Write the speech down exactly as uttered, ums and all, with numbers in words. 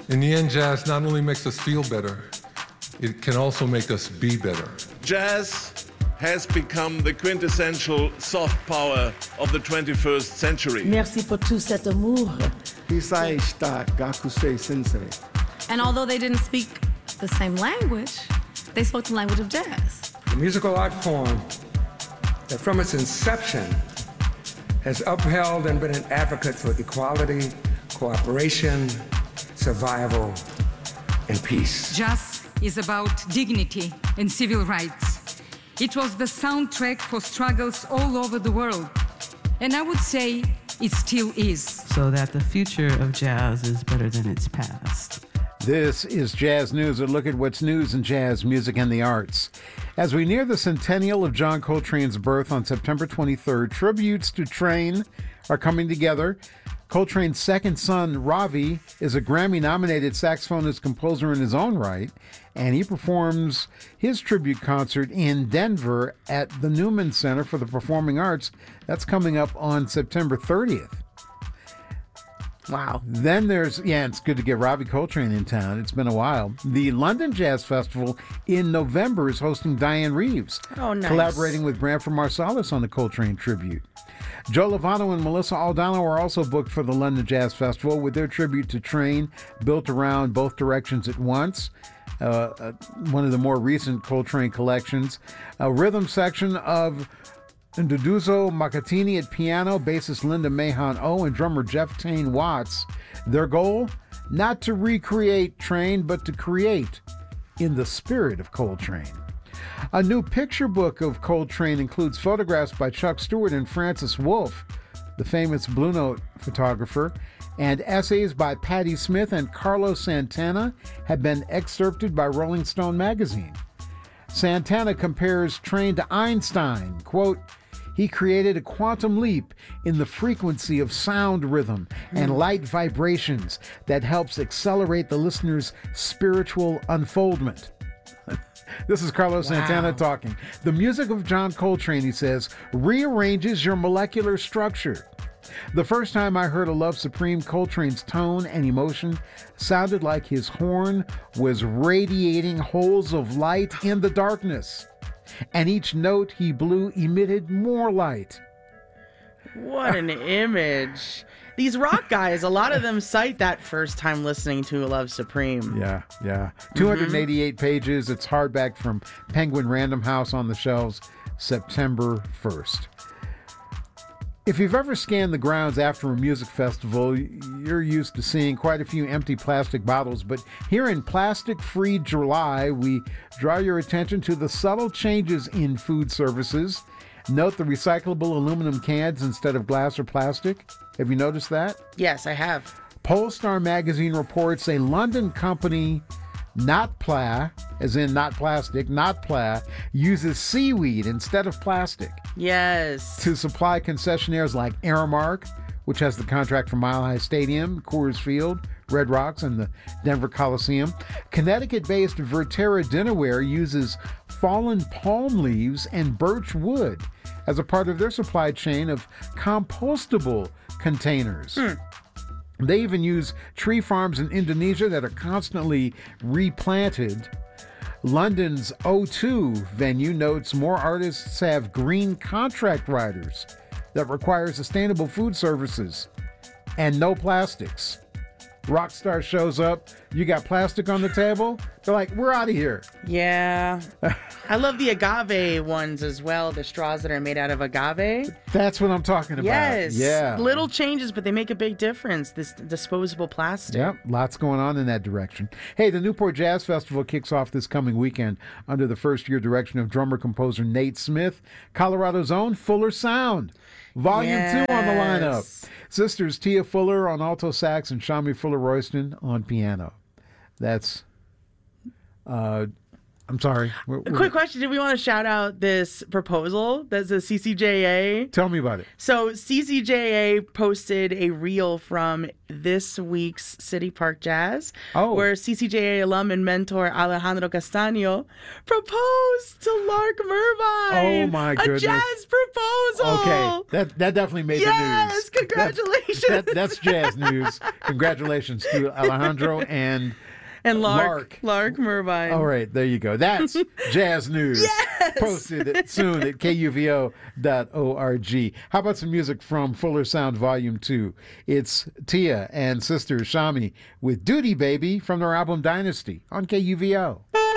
In the end, jazz not only makes us feel better, it can also make us be better. Jazz has become the quintessential soft power of the twenty-first century. Merci pour tout cet amour. And although they didn't speak the same language, they spoke the language of jazz. The musical art form that from its inception has upheld and been an advocate for equality, cooperation, survival, and peace. Jazz is about dignity and civil rights. It was the soundtrack for struggles all over the world. And I would say it still is. So that the future of jazz is better than its past. This is Jazz News, a look at what's news in jazz, music, and the arts. As we near the centennial of John Coltrane's birth on September twenty-third, tributes to Train are coming together. Coltrane's second son, Ravi, is a Grammy-nominated saxophonist composer in his own right, and he performs his tribute concert in Denver at the Newman Center for the Performing Arts. That's coming up on September thirtieth. Wow. Then there's, yeah, it's good to get Ravi Coltrane in town. It's been a while. The London Jazz Festival in November is hosting Diane Reeves, oh, nice. collaborating with Branford Marsalis on the Coltrane tribute. Joe Lovano and Melissa Aldana are also booked for the London Jazz Festival with their tribute to Train, built around Both Directions at Once, uh, uh, one of the more recent Coltrane collections. A rhythm section of Nduduzo Makatini at piano, bassist Linda Mahon-O, and drummer Jeff Tane Watts. Their goal? Not to recreate Train, but to create in the spirit of Coltrane. A new picture book of Coltrane includes photographs by Chuck Stewart and Francis Wolff, the famous Blue Note photographer, and essays by Patti Smith and Carlos Santana have been excerpted by Rolling Stone magazine. Santana compares Train to Einstein, quote, "He created a quantum leap in the frequency of sound rhythm and light vibrations that helps accelerate the listener's spiritual unfoldment." This is Carlos wow. Santana talking. The music of John Coltrane, he says, rearranges your molecular structure. The first time I heard A Love Supreme, Coltrane's tone and emotion sounded like his horn was radiating holes of light in the darkness, and each note he blew emitted more light. What an image. These rock guys, a lot of them cite that first time listening to A Love Supreme. Yeah, yeah. two hundred eighty-eight mm-hmm. pages. It's hardback from Penguin Random House on the shelves September first. If you've ever scanned the grounds after a music festival, you're used to seeing quite a few empty plastic bottles, but here in Plastic Free July, we draw your attention to the subtle changes in food services. Note the recyclable aluminum cans instead of glass or plastic. Have you noticed that? Yes, I have. Polestar magazine reports a London company, Notpla, as in not plastic, Notpla, uses seaweed instead of plastic. Yes. To supply concessionaires like Aramark, which has the contract for Mile High Stadium, Coors Field, Red Rocks, and the Denver Coliseum. Connecticut-based Verterra Dinnerware uses fallen palm leaves and birch wood as a part of their supply chain of compostable containers. Hmm. They even use tree farms in Indonesia that are constantly replanted. London's O two venue notes more artists have green contract riders that require sustainable food services and no plastics. Rockstar shows up, you got plastic on the table, they're like, we're out of here. Yeah. I love the agave ones as well, the straws that are made out of agave. That's what I'm talking about. Yes. Yeah. Little changes, but they make a big difference, this disposable plastic. Yep, lots going on in that direction. Hey, the Newport Jazz Festival kicks off this coming weekend under the first-year direction of drummer-composer Nate Smith. Colorado's own Fuller Sound. Volume yes. two on the lineup. Sisters Tia Fuller on alto sax and Shami Fuller-Royston on piano. That's uh, I'm sorry. We're, A we're- quick question. Did we want to shout out this proposal? That's the C C J A. Tell me about it. So C C J A posted a reel from this week's City Park Jazz, Oh. where C C J A alum and mentor Alejandro Castaño proposed to Lark Mervine. Oh, my A goodness. jazz proposal. Okay, that that definitely made the news. Yes, congratulations. That, that's jazz news. Congratulations to Alejandro and And Lark, Lark. Lark Mervine. all right, there you go. That's jazz news. Posted soon at K U V O dot org. How about some music from Fuller Sound Volume two? It's Tia and Sister Shami with Duty Baby from their album Dynasty on K U V O.